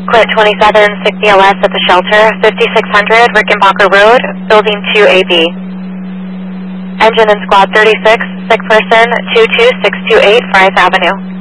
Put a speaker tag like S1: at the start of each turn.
S1: Quit 27, 6 ELS at the shelter, 5600 Rickenbacker Road, Building 2AB. Engine and Squad 36, sick person 22628 Fry's Avenue.